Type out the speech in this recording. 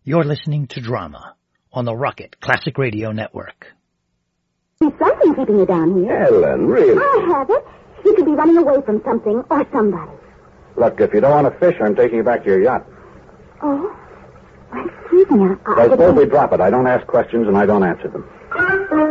You're listening to Drama on the Rocket Classic Radio Network. There's something keeping you down here. Ellen, really? I have it. You could be running away from something or somebody. Look, if you don't want to fish, I'm taking you back to your yacht. Oh? Excuse me. I suppose we drop it. I don't ask questions and I don't answer them.